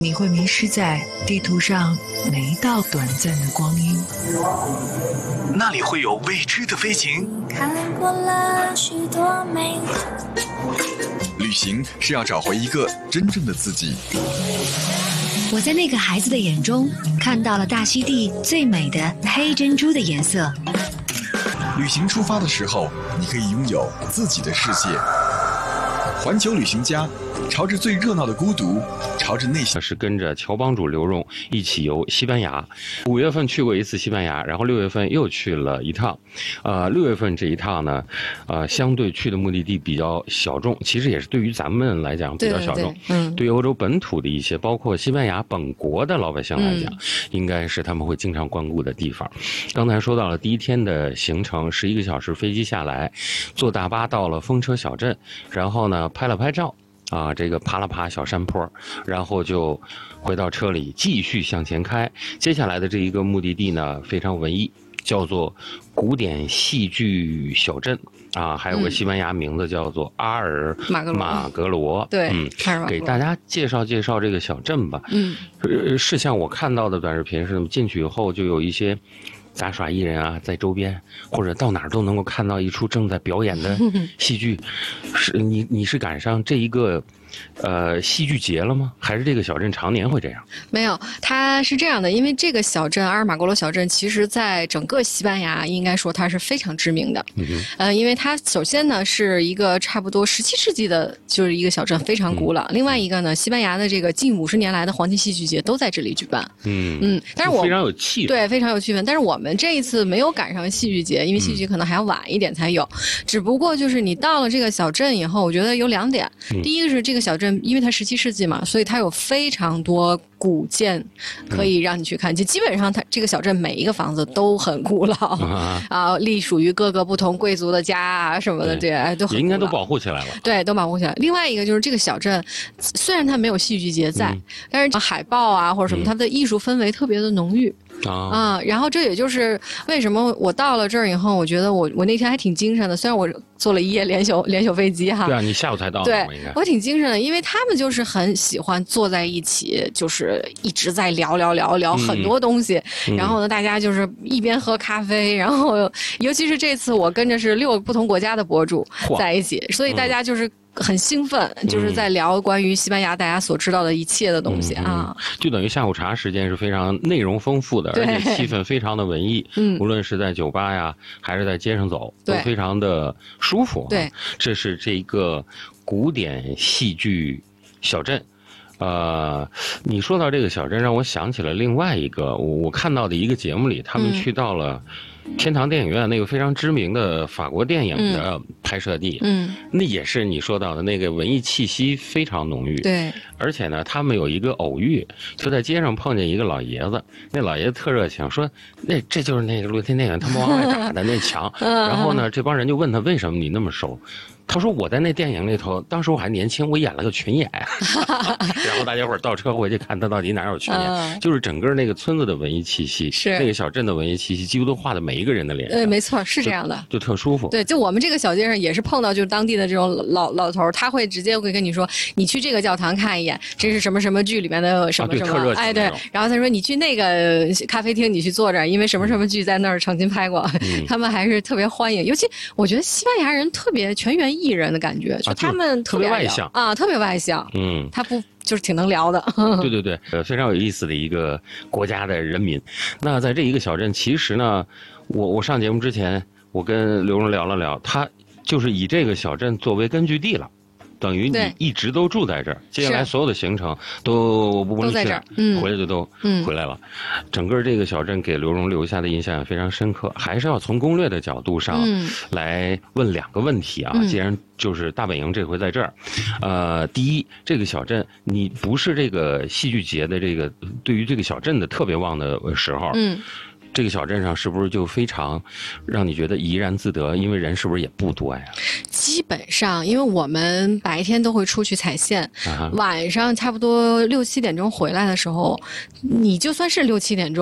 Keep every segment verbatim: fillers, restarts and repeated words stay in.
你会迷失在地图上每一道短暂的光阴， 那里会有未知的飞行。 看过了许多美旅行是要找回一个真正的自己。 我在那个孩子的眼中看到了大溪地最美的黑珍珠的颜色。 旅行出发的时候，你可以拥有自己的世界。环球旅行家，朝着最热闹的孤独，朝着内心。 是跟着乔帮主刘荣一起游西班牙。五月份去过一次西班牙，然后六月份又去了一趟。呃，六月份这一趟呢，呃，相对去的目的地比较小众，其实也是对于咱们来讲比较小众。对, 对, 对, 嗯、对于欧洲本土的一些，包括西班牙本国的老百姓来讲，嗯、应该是他们会经常光顾的地方。刚才说到了第一天的行程，十一个小时飞机下来，坐大巴到了风车小镇，然后呢拍了拍照。啊，这个爬了爬小山坡，然后就回到车里继续向前开。接下来的这一个目的地呢，非常文艺，叫做古典戏剧小镇啊，还有个西班牙名字叫做阿尔马格罗。马格罗对， 嗯，给大家介绍介绍这个小镇吧。嗯，呃，是像我看到的短视频是进去以后就有一些杂耍艺人啊，在周边或者到哪儿都能够看到一出正在表演的戏剧。是你你是赶上这一个呃戏剧节了吗？还是这个小镇常年会这样？ 没有，它是这样的，因为这个小镇阿尔马格罗小镇，其实在整个西班牙应该说它是非常知名的。嗯呃，因为它首先呢是一个差不多十七世纪的，就是一个小镇，非常古老。嗯、另外一个呢，西班牙的这个近五十年来的黄金戏剧节都在这里举办。嗯嗯，但是我非常有气氛， 对，非常有气氛。但是我们这一次没有赶上戏剧节，因为戏剧可能还要晚一点才有。嗯、只不过就是你到了这个小镇以后，我觉得有两点。嗯、第一个是这个小镇，因为它十七世纪嘛，所以它有非常多古建可以让你去看。就基本上它这个小镇每一个房子都很古老啊，啊隶属于各个不同贵族的家啊什么的，对，哎，都很应该都保护起来了。 对，都保护起来。另外一个就是这个小镇，虽然它没有戏剧节在，嗯、但是海报啊或者什么，它的艺术氛围特别的浓郁。啊、嗯，然后这也就是为什么我到了这儿以后，我觉得我我那天还挺精神的，虽然我坐了一夜连宿连宿飞机哈。 对啊，你下午才到。 对，我挺精神的，因为他们就是很喜欢坐在一起，就是一直在聊聊聊聊很多东西。嗯、然后呢，大家就是一边喝咖啡，然后尤其是这次我跟着是六个不同国家的博主在一起，所以大家就是。很兴奋，就是在聊关于西班牙大家所知道的一切的东西啊， 嗯、就等于下午茶时间是非常内容丰富的，而且气氛非常的文艺。嗯，无论是在酒吧呀，还是在街上走，都非常的舒服。 对， 这是这个古典戏剧小镇。呃，你说到这个小镇，让我想起了另外一个我我看到的一个节目里，他们去到了天堂电影院，那个非常知名的法国电影的拍摄地。嗯，那也是你说到的那个文艺气息非常浓郁。 对， 而且呢，他们有一个偶遇，就在街上碰见一个老爷子，那老爷子特热情，说那这就是那个露天电影他们往外打的那墙。然后呢，这帮人就问他为什么你那么熟。他说我在那电影里头，当时我还年轻，我演了个群演，然后大家伙倒车回去看他到底哪有群演，嗯、就是整个那个村子的文艺气息， 是那个小镇的文艺气息，几乎都画在每一个人的脸上。 对，没错，是这样的， 就, 就特舒服。 对，就我们这个小街上也是碰到就是当地的这种老老头，他会直接会跟你说，你去这个教堂看一眼，这是什么什么剧里面的什么什么， 啊、对哎对，然后他说你去那个咖啡厅，你去坐着，因为什么什么剧在那儿曾经拍过，嗯、他们还是特别欢迎。尤其我觉得西班牙人特别全员艺人的感觉。就他们特别外向啊，特别外向，嗯，他不就是挺能聊的， 对对对，呃，非常有意思的一个国家的人民。那在这一个小镇，其实呢，我我上节目之前，我跟刘荣聊了聊，他就是以这个小镇作为根据地了。等于你一直都住在这儿，接下来所有的行程都不论去哪儿，嗯，回来就都回来了。嗯、整个这个小镇给刘荣留下的印象也非常深刻。还是要从攻略的角度上来问两个问题啊。嗯、既然就是大本营这回在这儿，呃，第一，这个小镇你不是这个戏剧节的这个对于这个小镇的特别旺的时候，嗯。这个小镇上是不是就非常让你觉得怡然自得？因为人是不是也不多呀？ 基本上，因为我们白天都会出去踩线，啊、晚上差不多六七点钟回来的时候，你就算是六七点钟。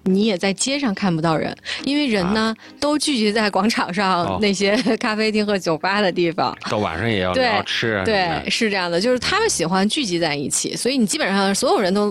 你也在街上看不到人，因为人呢、啊、都聚集在广场上那些咖啡厅和酒吧的地方， 到晚上也要聊吃。 对，是这样的，就是他们喜欢聚集在一起，所以你基本上所有人都